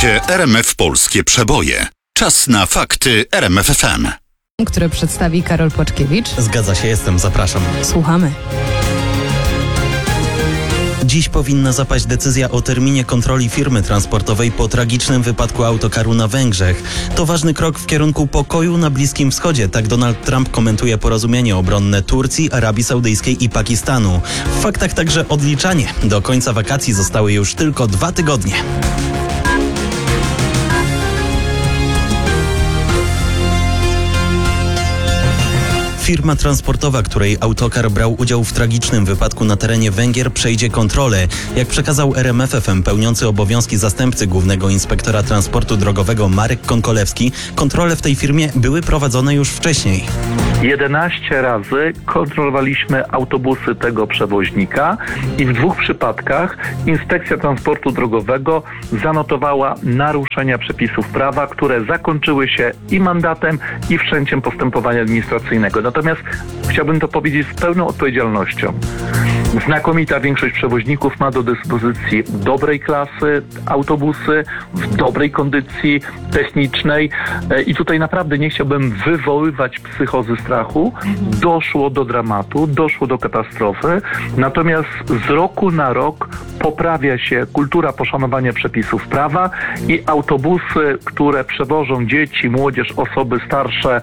Słuchacie RMF Polskie Przeboje. Czas na fakty RMF FM. Które przedstawi Karol Płaczkiewicz. Zgadza się, jestem, zapraszam. Słuchamy. Dziś powinna zapaść decyzja o terminie kontroli firmy transportowej po tragicznym wypadku autokaru na Węgrzech. To ważny krok w kierunku pokoju na Bliskim Wschodzie. Tak Donald Trump komentuje porozumienie obronne Turcji, Arabii Saudyjskiej i Pakistanu. W faktach także odliczanie. Do końca wakacji zostały już tylko 2 tygodnie. Firma transportowa, której autokar brał udział w tragicznym wypadku na terenie Węgier, przejdzie kontrolę. Jak przekazał RMF FM pełniący obowiązki zastępcy głównego inspektora transportu drogowego Marek Konkolewski, kontrole w tej firmie były prowadzone już wcześniej. 11 razy kontrolowaliśmy autobusy tego przewoźnika i w 2 przypadkach Inspekcja Transportu Drogowego zanotowała naruszenia przepisów prawa, które zakończyły się i mandatem, i wszczęciem postępowania administracyjnego. Natomiast chciałbym to powiedzieć z pełną odpowiedzialnością. Znakomita większość przewoźników ma do dyspozycji dobrej klasy autobusy, w dobrej kondycji technicznej i tutaj naprawdę nie chciałbym wywoływać psychozy strachu. Doszło do dramatu, doszło do katastrofy, natomiast z roku na rok poprawia się kultura poszanowania przepisów prawa i autobusy, które przewożą dzieci, młodzież, osoby starsze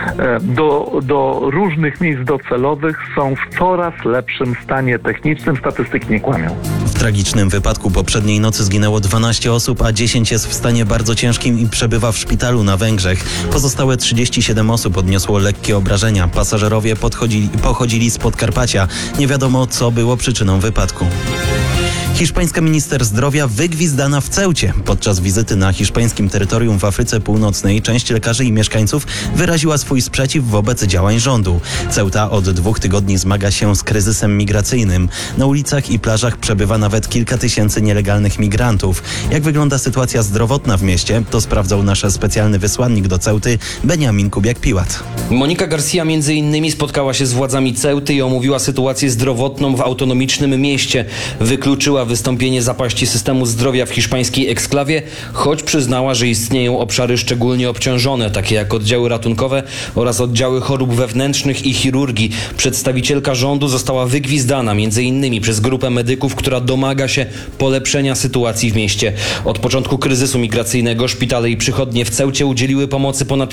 do różnych miejsc docelowych są w coraz lepszym stanie technicznym. Statystyki nie kłamią. W tragicznym wypadku poprzedniej nocy zginęło 12 osób, a 10 jest w stanie bardzo ciężkim i przebywa w szpitalu na Węgrzech. Pozostałe 37 osób odniosło lekkie obrażenia. Pasażerowie pochodzili z Podkarpacia. Nie wiadomo, co było przyczyną wypadku. Hiszpańska minister zdrowia wygwizdana w Ceucie. Podczas wizyty na hiszpańskim terytorium w Afryce Północnej część lekarzy i mieszkańców wyraziła swój sprzeciw wobec działań rządu. Ceuta od 2 tygodni zmaga się z kryzysem migracyjnym. Na ulicach i plażach przebywa nawet kilka tysięcy nielegalnych migrantów. Jak wygląda sytuacja zdrowotna w mieście, to sprawdzał nasz specjalny wysłannik do Ceuty, Beniamin Kubiak-Piłat. Monika Garcia między innymi spotkała się z władzami Ceuty i omówiła sytuację zdrowotną w autonomicznym mieście. Wykluczyła wystąpienie zapaści systemu zdrowia w hiszpańskiej eksklawie, choć przyznała, że istnieją obszary szczególnie obciążone, takie jak oddziały ratunkowe oraz oddziały chorób wewnętrznych i chirurgii. Przedstawicielka rządu została wygwizdana między innymi przez grupę medyków, która domaga się polepszenia sytuacji w mieście. Od początku kryzysu migracyjnego szpitale i przychodnie w Ceucie udzieliły pomocy ponad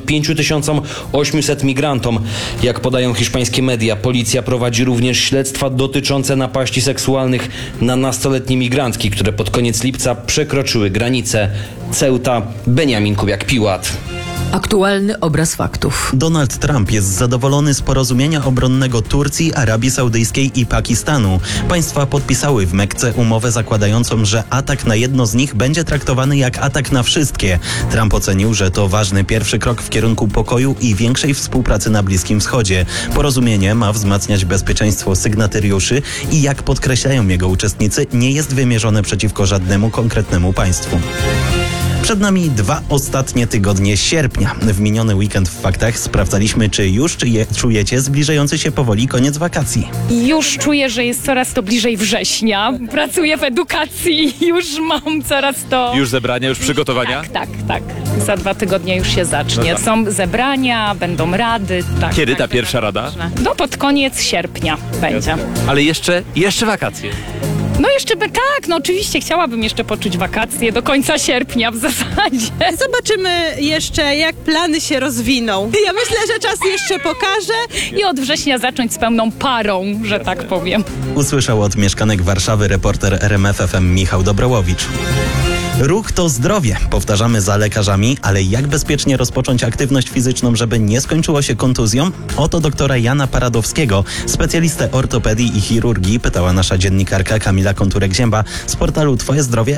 5800 migrantom. Jak podają hiszpańskie media, policja prowadzi również śledztwa dotyczące napaści seksualnych na nastoletnie migrantki, które pod koniec lipca przekroczyły granicę. Ceuta, Beniamin Kubiak-Piłat. Aktualny obraz faktów. Donald Trump jest zadowolony z porozumienia obronnego Turcji, Arabii Saudyjskiej i Pakistanu. Państwa podpisały w Mekce umowę zakładającą, że atak na jedno z nich będzie traktowany jak atak na wszystkie. Trump ocenił, że to ważny pierwszy krok w kierunku pokoju i większej współpracy na Bliskim Wschodzie. Porozumienie ma wzmacniać bezpieczeństwo sygnatariuszy i, jak podkreślają jego uczestnicy, nie jest wymierzone przeciwko żadnemu konkretnemu państwu. Przed nami 2 ostatnie tygodnie sierpnia. W miniony weekend w faktach sprawdzaliśmy, czy już czujecie zbliżający się powoli koniec wakacji. Już czuję, że jest coraz to bliżej września. Pracuję w edukacji i już mam coraz to... Już zebrania, już przygotowania? Tak. Za 2 tygodnie już się zacznie. Są zebrania, będą rady. Tak, Kiedy ta pierwsza rada? No pod koniec sierpnia będzie. Ale jeszcze wakacje. No jeszcze oczywiście chciałabym jeszcze poczuć wakacje do końca sierpnia w zasadzie. Zobaczymy jeszcze, jak plany się rozwiną. Ja myślę, że czas jeszcze pokaże. I od września zacząć z pełną parą, że tak powiem. Usłyszał od mieszkanek Warszawy reporter RMF FM Michał Dobrołowicz. Ruch to zdrowie, powtarzamy za lekarzami, ale jak bezpiecznie rozpocząć aktywność fizyczną, żeby nie skończyło się kontuzją? Oto doktora Jana Paradowskiego, specjalistę ortopedii i chirurgii, pytała nasza dziennikarka Kamila Konturek-Zięba z portalu Twoje Zdrowie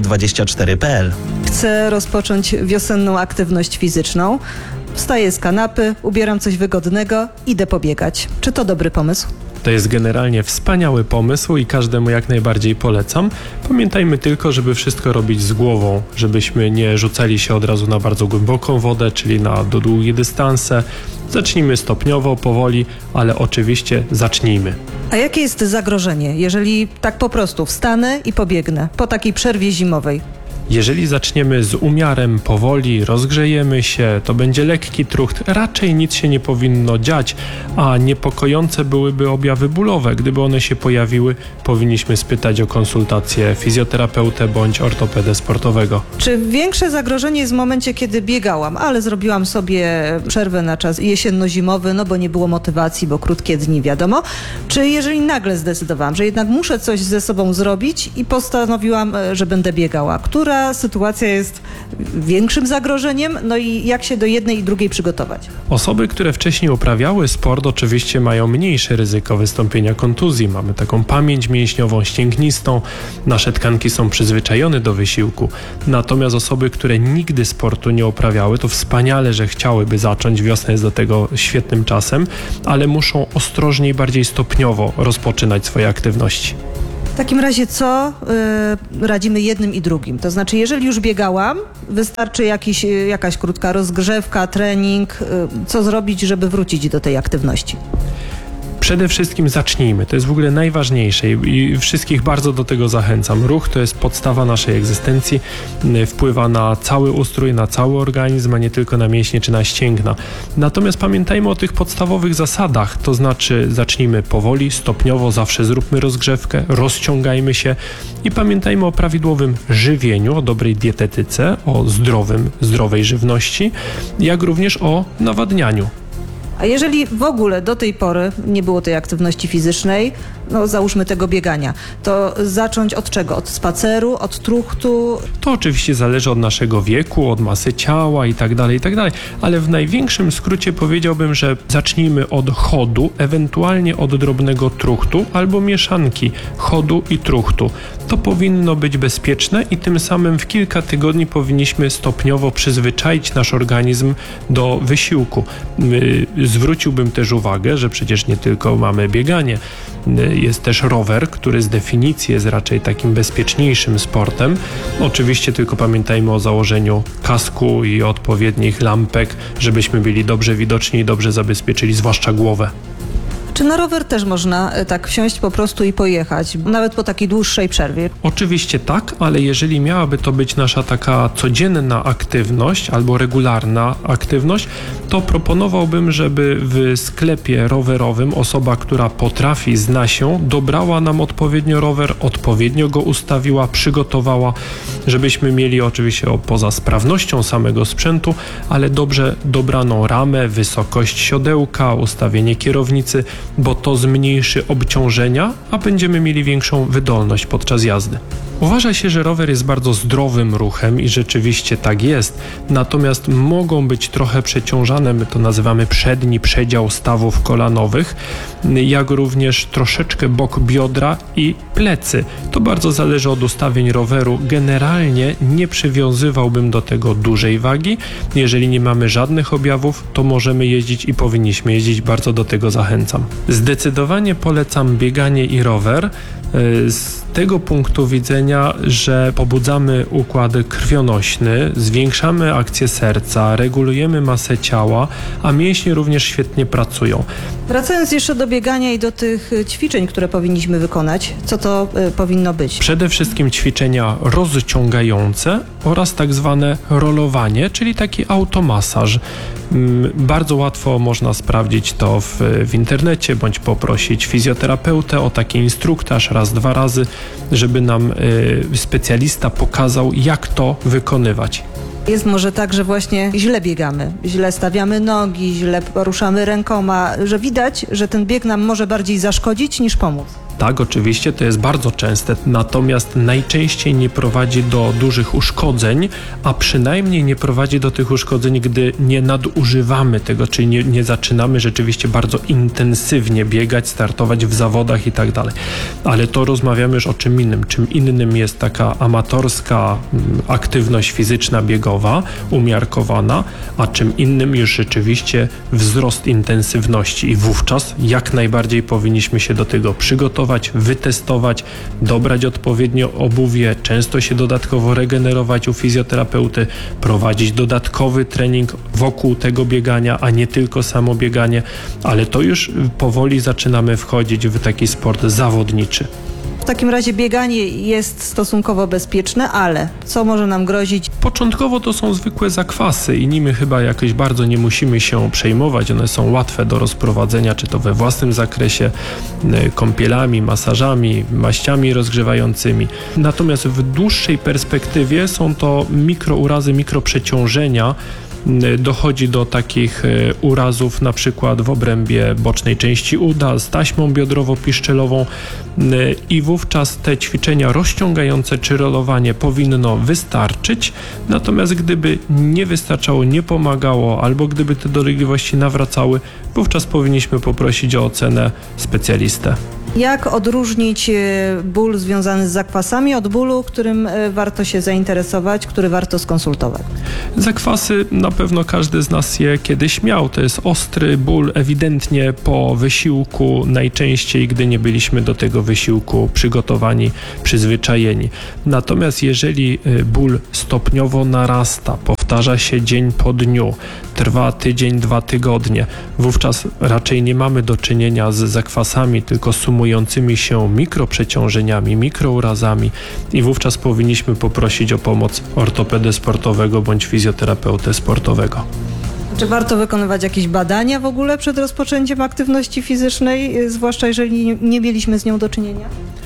RMF24.pl. Chcę rozpocząć wiosenną aktywność fizyczną. Wstaję z kanapy, ubieram coś wygodnego, idę pobiegać. Czy to dobry pomysł? To jest generalnie wspaniały pomysł i każdemu jak najbardziej polecam. Pamiętajmy tylko, żeby wszystko robić z głową, żebyśmy nie rzucali się od razu na bardzo głęboką wodę, czyli na długie dystanse. Zacznijmy stopniowo, powoli, ale oczywiście zacznijmy. A jakie jest zagrożenie, jeżeli tak po prostu wstanę i pobiegnę po takiej przerwie zimowej? Jeżeli zaczniemy z umiarem, powoli, rozgrzejemy się, to będzie lekki trucht, raczej nic się nie powinno dziać, a niepokojące byłyby objawy bólowe. Gdyby one się pojawiły, powinniśmy spytać o konsultację fizjoterapeutę bądź ortopedę sportowego. Czy większe zagrożenie jest w momencie, kiedy biegałam, ale zrobiłam sobie przerwę na czas jesienno-zimowy, no bo nie było motywacji, bo krótkie dni, wiadomo. Czy jeżeli nagle zdecydowałam, że jednak muszę coś ze sobą zrobić i postanowiłam, że będę biegała, która sytuacja jest większym zagrożeniem, no i jak się do jednej i drugiej przygotować? Osoby, które wcześniej uprawiały sport, oczywiście mają mniejsze ryzyko wystąpienia kontuzji. Mamy taką pamięć mięśniową, ścięgnistą, nasze tkanki są przyzwyczajone do wysiłku. Natomiast osoby, które nigdy sportu nie uprawiały, to wspaniale, że chciałyby zacząć, wiosna jest do tego świetnym czasem, ale muszą ostrożniej, bardziej stopniowo rozpoczynać swoje aktywności. W takim razie co radzimy jednym i drugim? To znaczy, jeżeli już biegałam, wystarczy jakaś krótka rozgrzewka, trening. Co zrobić, żeby wrócić do tej aktywności? Przede wszystkim zacznijmy, to jest w ogóle najważniejsze i wszystkich bardzo do tego zachęcam. Ruch to jest podstawa naszej egzystencji, wpływa na cały ustrój, na cały organizm, a nie tylko na mięśnie czy na ścięgna. Natomiast pamiętajmy o tych podstawowych zasadach, to znaczy zacznijmy powoli, stopniowo, zawsze zróbmy rozgrzewkę, rozciągajmy się i pamiętajmy o prawidłowym żywieniu, o dobrej dietetyce, o zdrowej żywności, jak również o nawadnianiu. A jeżeli w ogóle do tej pory nie było tej aktywności fizycznej, no załóżmy tego biegania, to zacząć od czego? Od spaceru, od truchtu? To oczywiście zależy od naszego wieku, od masy ciała i tak dalej, ale w największym skrócie powiedziałbym, że zacznijmy od chodu, ewentualnie od drobnego truchtu albo mieszanki chodu i truchtu. To powinno być bezpieczne i tym samym w kilka tygodni powinniśmy stopniowo przyzwyczaić nasz organizm do wysiłku. Zwróciłbym też uwagę, że przecież nie tylko mamy bieganie, jest też rower, który z definicji jest raczej takim bezpieczniejszym sportem. Oczywiście tylko pamiętajmy o założeniu kasku i odpowiednich lampek, żebyśmy byli dobrze widoczni i dobrze zabezpieczyli, zwłaszcza głowę. Czy na rower też można tak wsiąść po prostu i pojechać, nawet po takiej dłuższej przerwie? Oczywiście tak, ale jeżeli miałaby to być nasza taka codzienna aktywność albo regularna aktywność, to proponowałbym, żeby w sklepie rowerowym osoba, która potrafi, zna się, dobrała nam odpowiednio rower, odpowiednio go ustawiła, przygotowała, żebyśmy mieli oczywiście poza sprawnością samego sprzętu, ale dobrze dobraną ramę, wysokość siodełka, ustawienie kierownicy, bo to zmniejszy obciążenia, a będziemy mieli większą wydolność podczas jazdy. Uważa się, że rower jest bardzo zdrowym ruchem i rzeczywiście tak jest, natomiast mogą być trochę przeciążane, my to nazywamy przedni przedział stawów kolanowych, jak również troszeczkę bok biodra i plecy. To bardzo zależy od ustawień roweru. Generalnie nie przywiązywałbym do tego dużej wagi. Jeżeli nie mamy żadnych objawów, to możemy jeździć i powinniśmy jeździć, bardzo do tego zachęcam. Zdecydowanie polecam bieganie i rower z tego punktu widzenia, że pobudzamy układ krwionośny, zwiększamy akcję serca, regulujemy masę ciała, a mięśnie również świetnie pracują. Wracając jeszcze do biegania i do tych ćwiczeń, które powinniśmy wykonać, co to powinno być? Przede wszystkim ćwiczenia rozciągające oraz tak zwane rolowanie, czyli taki automasaż. Bardzo łatwo można sprawdzić to w internecie, bądź poprosić fizjoterapeutę o taki instruktaż raz, dwa razy, żeby nam specjalista pokazał, jak to wykonywać. Jest może tak, że właśnie źle biegamy, źle stawiamy nogi, źle poruszamy rękoma, że widać, że ten bieg nam może bardziej zaszkodzić niż pomóc. Tak, oczywiście, to jest bardzo częste, natomiast najczęściej nie prowadzi do dużych uszkodzeń, a przynajmniej nie prowadzi do tych uszkodzeń, gdy nie nadużywamy tego, czyli nie zaczynamy rzeczywiście bardzo intensywnie biegać, startować w zawodach i tak dalej. Ale to rozmawiamy już o czym innym. Czym innym jest taka amatorska aktywność fizyczna biegowa, umiarkowana, a czym innym już rzeczywiście wzrost intensywności i wówczas jak najbardziej powinniśmy się do tego przygotować, wytestować, dobrać odpowiednio obuwie, często się dodatkowo regenerować u fizjoterapeuty, prowadzić dodatkowy trening wokół tego biegania, a nie tylko samo bieganie, ale to już powoli zaczynamy wchodzić w taki sport zawodniczy. W takim razie bieganie jest stosunkowo bezpieczne, ale co może nam grozić? Początkowo to są zwykłe zakwasy i nimi chyba jakoś bardzo nie musimy się przejmować. One są łatwe do rozprowadzenia, czy to we własnym zakresie, kąpielami, masażami, maściami rozgrzewającymi. Natomiast w dłuższej perspektywie są to mikrourazy, mikroprzeciążenia. Dochodzi do takich urazów na przykład w obrębie bocznej części uda z taśmą biodrowo-piszczelową i wówczas te ćwiczenia rozciągające czy rolowanie powinno wystarczyć, natomiast gdyby nie wystarczało, nie pomagało albo gdyby te dolegliwości nawracały, wówczas powinniśmy poprosić o ocenę specjalistę. Jak odróżnić ból związany z zakwasami od bólu, którym warto się zainteresować, który warto skonsultować? Zakwasy na pewno każdy z nas je kiedyś miał. To jest ostry ból ewidentnie po wysiłku, najczęściej gdy nie byliśmy do tego wysiłku przygotowani, przyzwyczajeni. Natomiast jeżeli ból stopniowo narasta, powtarza się dzień po dniu, trwa tydzień, 2 tygodnie, wówczas raczej nie mamy do czynienia z zakwasami, tylko sumującymi się mikroprzeciążeniami, mikrourazami i wówczas powinniśmy poprosić o pomoc ortopedy sportowego bądź fizjoterapeutę sportowego. Czy warto wykonywać jakieś badania w ogóle przed rozpoczęciem aktywności fizycznej, zwłaszcza jeżeli nie mieliśmy z nią do czynienia?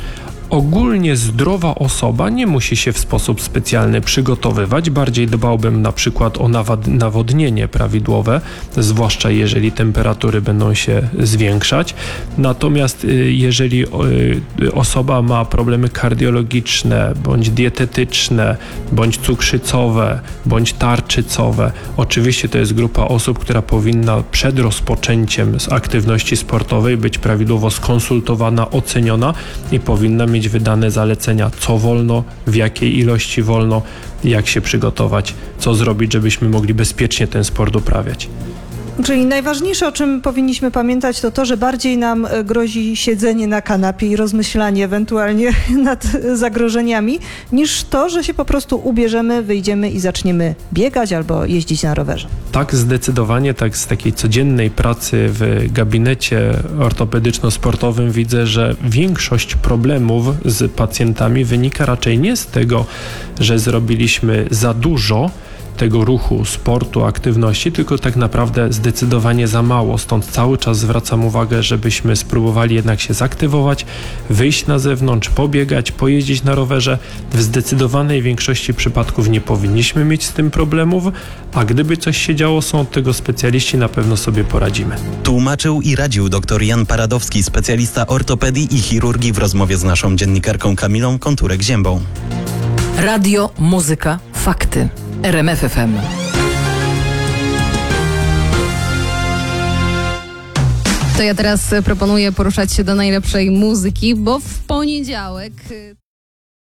Ogólnie zdrowa osoba nie musi się w sposób specjalny przygotowywać. Bardziej dbałbym na przykład o nawodnienie prawidłowe, zwłaszcza jeżeli temperatury będą się zwiększać. Natomiast jeżeli osoba ma problemy kardiologiczne, bądź dietetyczne, bądź cukrzycowe, bądź tarczycowe, oczywiście to jest grupa osób, która powinna przed rozpoczęciem aktywności sportowej być prawidłowo skonsultowana, oceniona i powinna mieć wydane zalecenia, co wolno, w jakiej ilości wolno, jak się przygotować, co zrobić, żebyśmy mogli bezpiecznie ten sport uprawiać. Czyli najważniejsze, o czym powinniśmy pamiętać, to to, że bardziej nam grozi siedzenie na kanapie i rozmyślanie ewentualnie nad zagrożeniami, niż to, że się po prostu ubierzemy, wyjdziemy i zaczniemy biegać albo jeździć na rowerze. Tak, zdecydowanie, tak z takiej codziennej pracy w gabinecie ortopedyczno-sportowym widzę, że większość problemów z pacjentami wynika raczej nie z tego, że zrobiliśmy za dużo tego ruchu, sportu, aktywności, tylko tak naprawdę zdecydowanie za mało. Stąd cały czas zwracam uwagę, żebyśmy spróbowali jednak się zaktywować, wyjść na zewnątrz, pobiegać, pojeździć na rowerze. W zdecydowanej większości przypadków nie powinniśmy mieć z tym problemów, a gdyby coś się działo, są od tego specjaliści, na pewno sobie poradzimy. Tłumaczył i radził dr Jan Paradowski, specjalista ortopedii i chirurgii w rozmowie z naszą dziennikarką Kamilą Konturek-Ziębą. Radio, muzyka, fakty. RMF FM. To ja teraz proponuję poruszać się do najlepszej muzyki, bo w poniedziałek